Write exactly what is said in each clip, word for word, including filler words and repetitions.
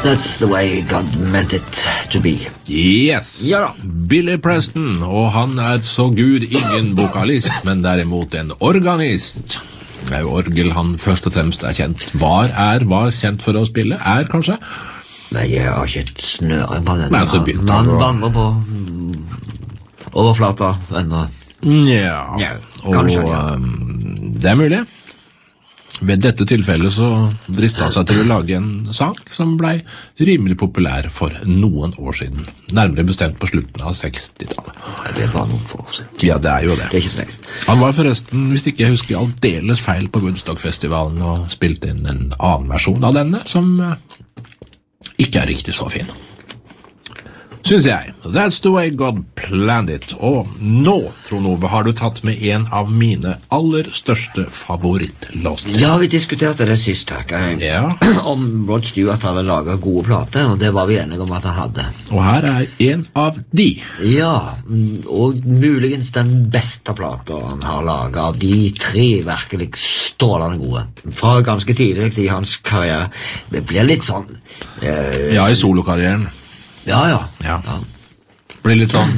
That's the way God meant it to be. Yes. Ja da. Billy Preston, og han er så gud ingen vokalist, men derimot en organist. Det er jo orgel han først og fremst er kjent. Var er, var kjent for å spille, er kanskje? Nei, jeg har ikke et snøre på den. Nei, så begynte han Han å- vandrer på mm, overflata ennå. Ja, Ja, kanskje, og ja. um, det er mulig. Ved dette tilfellet så dristet han seg til å lage en sang som ble rimelig populær for noen år siden. Nærmere bestemt på slutten av sekstitallet. Det er bare noen få år siden. Ja, det er jo det. Det er ikke så lengst. Han var forresten, hvis ikke jeg husker aldeles feil på Woodstock-festivalen og spilte inn en annen versjon av denne, som eh, ikke er riktig så fin. Synes jeg. That's the way God planned it. Og nå, Trond Ove, har du tatt med en av mine aller største favorittlåter. Ja, vi diskuterte det sist, takk. Jeg- Ja, Om Rod Stewart hadde laget gode plater, og det var vi enige om at han hadde. og her er en av de. Ja, mm, og muligens den beste plata han har laget av de tre virkelig strålende gode. Fra ganske tidlig i hans karriere. Det blir litt sånn... eh, Ja, i solokarrieren. ja, ja. Ja. Blir litt sånn.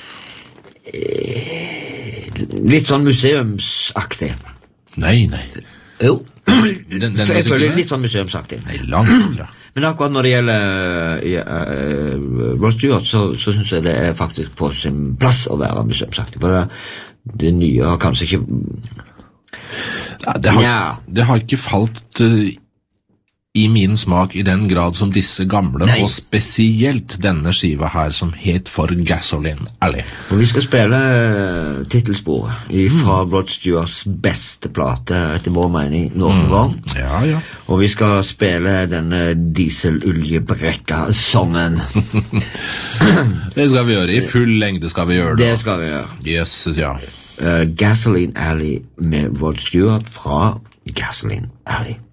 Litt sånn museumsaktig. Nei, nei. Jo, Den, den jeg musikken føler her? litt sånn museumsaktig. Nei, langt fra. Men akkurat når det gjelder uh, Rod Stewart, så, så synes jeg det er faktisk på sin plass å være museumsaktig. For det, det nye har kanskje ikke... Ja, det, har, Ja. det har ikke falt eh, i min smak i den grad som disse gamle, Nei. og spesielt denne skiva her som het For Gasoline Alley. Og vi skal spille uh, titelsporet fra Rod Stewarts beste plate, etter vår mening, noen gang. Ja, ja. Og vi skal spille denne dieseluljebrekka-songen. Det skal vi gjøre. I full lengde skal vi gjøre det. Det skal vi gjøre. Yes, ja. Uh, Gasoline Alley med Rod Stewart fra Gasoline Alley.